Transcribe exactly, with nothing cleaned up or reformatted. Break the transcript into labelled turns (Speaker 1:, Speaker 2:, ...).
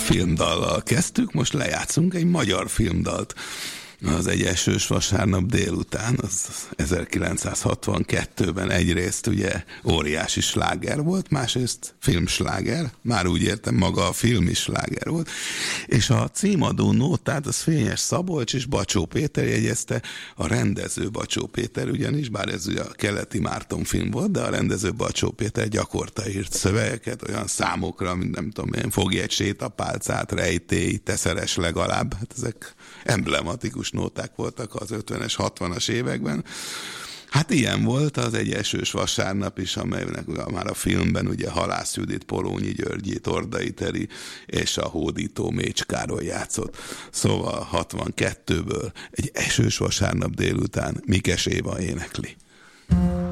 Speaker 1: filmdallal kezdtük, most lejátszunk egy magyar filmdalt. Az Egy esős vasárnap délután, az ezerkilencszázhatvankettőben egyrészt ugye óriási sláger volt, másrészt filmsláger, már úgy értem, maga a film is sláger volt, és a címadó nótát az Fényes Szabolcs és Bacsó Péter jegyezte, a rendező Bacsó Péter ugyanis, bár ez ugye a Keleti Márton film volt, de a rendező Bacsó Péter gyakorta írt szövegeket olyan számokra, mint nem tudom én, fogj egy sétapálcát, rejtély, teszeres legalább, hát ezek emblematikus nóták voltak az ötvenes, hatvanas években. Hát ilyen volt az Egy esős vasárnap is, amelynek már a filmben ugye Halász Judit, Polónyi Györgyi, Tordai Teri és a hódító Mécs Károly játszott. Szóval hatvankettőből Egy esős vasárnap délután Mikes Éva énekli.